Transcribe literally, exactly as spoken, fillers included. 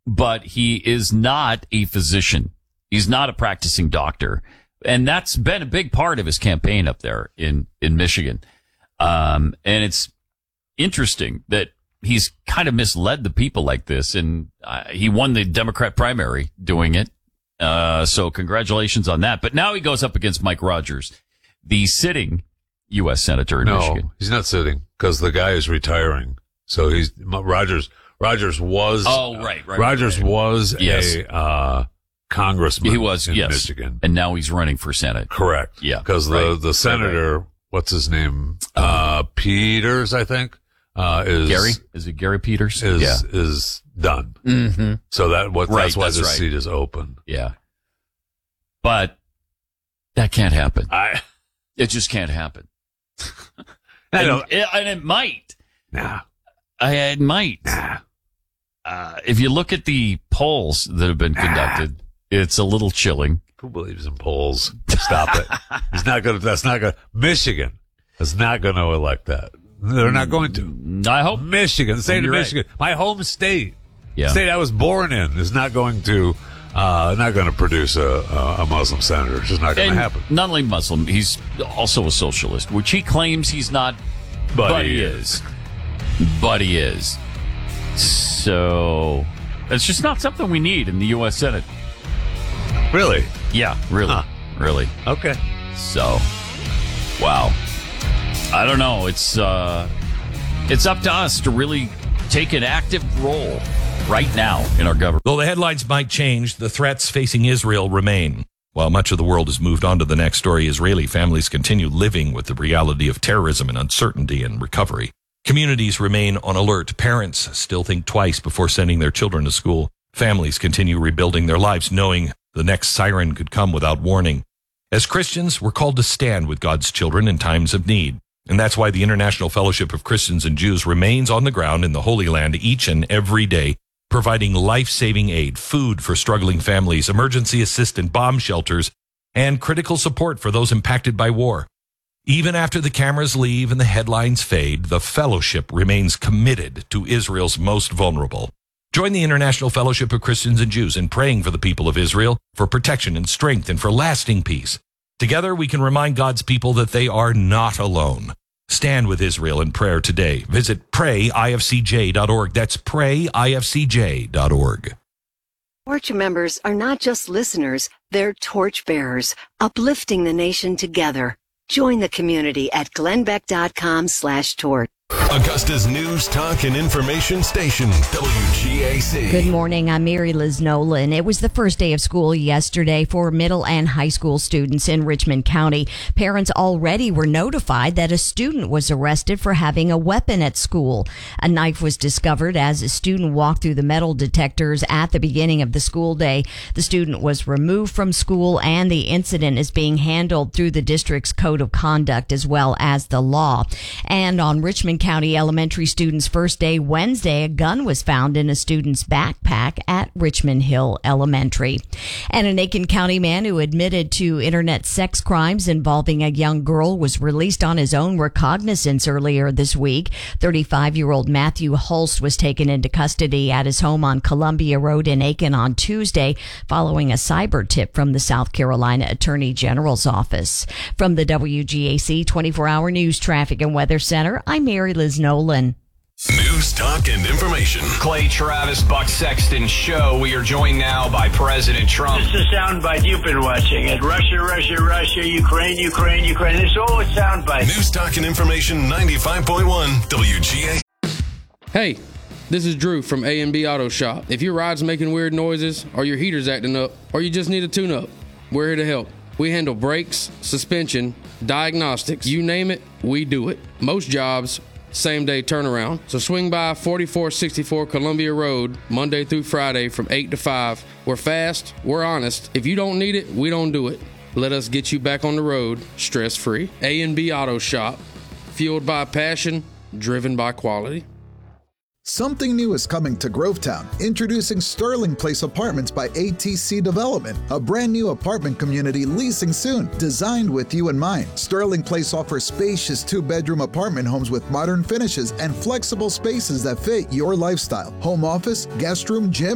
but he is not a physician. He's not a practicing doctor. And that's been a big part of his campaign up there in, in Michigan. Um, and it's interesting that he's kind of misled the people like this. And uh, he won the Democrat primary doing it. Uh, so congratulations on that. But now he goes up against Mike Rogers, the sitting U S Senator in no, Michigan. No, he's not sitting because the guy is retiring. So he's Rogers. Rogers was. Oh, right, right. Rogers right. was yes. a uh, congressman. He was, in yes. Michigan, and now he's running for Senate. Correct. Yeah, because right. the the senator, right. what's his name? Uh, Peters, I think. Uh, is Gary? Is it Gary Peters? Is yeah. is done. Mm-hmm. So that what right, that's why that's the right. seat is open. Yeah, but that can't happen. I. It just can't happen. I and, don't. It, and it might. Nah. I it might. Nah. Uh, if you look at the polls that have been nah. conducted, it's a little chilling. Who believes in polls? Stop it. He's not going to. That's not going. Michigan is not going to elect that. They're not going to. I hope Michigan, the state of right. Michigan, my home state, yeah. state I was born in, is not going to. Uh, not going to produce a, a Muslim senator. It's just not going to happen. Not only Muslim, he's also a socialist, which he claims he's not, but, but he is. is. But he is. So it's just not something we need in the U S Senate. Really? Yeah, really. Huh. Really. Okay. So, wow. I don't know. It's uh, it's up to us to really take an active role right now in our government. Though the headlines might change, the threats facing Israel remain. While much of the world has moved on to the next story, Israeli families continue living with the reality of terrorism and uncertainty and recovery. Communities remain on alert. Parents still think twice before sending their children to school. Families continue rebuilding their lives, knowing the next siren could come without warning. As Christians, we're called to stand with God's children in times of need. And that's why the International Fellowship of Christians and Jews remains on the ground in the Holy Land each and every day, providing life-saving aid, food for struggling families, emergency assistance, bomb shelters, and critical support for those impacted by war. Even after the cameras leave and the headlines fade, the fellowship remains committed to Israel's most vulnerable. Join the International Fellowship of Christians and Jews in praying for the people of Israel, for protection and strength, and for lasting peace. Together, we can remind God's people that they are not alone. Stand with Israel in prayer today. Visit pray I F C J dot org. That's pray I F C J dot org. Torch members are not just listeners, they're torchbearers, uplifting the nation together. Join the community at glenbeck.com slash torch. Augusta's news, talk, and information station, W G A C. Good morning. I'm Mary Liz Nolan. It was the first day of school yesterday for middle and high school students in Richmond County. Parents already were notified that a student was arrested for having a weapon at school. A knife was discovered as a student walked through the metal detectors at the beginning of the school day. The student was removed from school, and the incident is being handled through the district's code of conduct as well as the law. And on Richmond County elementary students' first day Wednesday, a gun was found in a student's backpack at Richmond Hill Elementary. And an Aiken County man who admitted to internet sex crimes involving a young girl was released on his own recognizance earlier this week. thirty-five-year-old Matthew Hulst was taken into custody at his home on Columbia Road in Aiken on Tuesday following a cyber tip from the South Carolina Attorney General's office. From the W G A C twenty-four hour News, Traffic, and Weather Center, I'm Mary Liz Nolan. News, talk, and information. Clay Travis, Buck Sexton Show. We are joined now by President Trump. This is a soundbite you've been watching. At Russia, Russia, Russia, Ukraine, Ukraine, Ukraine. It's all a soundbite. News, talk, and information, ninety-five point one W G A. Hey, this is Drew from A and B Auto Shop. If your ride's making weird noises, or your heater's acting up, or you just need a tune-up, we're here to help. We handle brakes, suspension, diagnostics, you name it, we do it. Most jobs, same day turnaround. So swing by forty-four sixty-four Columbia Road Monday through Friday from eight to five. We're fast, we're honest. If you don't need it, we don't do it. Let us get you back on the road stress-free. A and B Auto Shop, fueled by passion, driven by quality. Something new is coming to Grovetown. Introducing Sterling Place Apartments by A T C Development, a brand new apartment community leasing soon, designed with you in mind. Sterling Place offers spacious two-bedroom apartment homes with modern finishes and flexible spaces that fit your lifestyle. Home office, guest room, gym,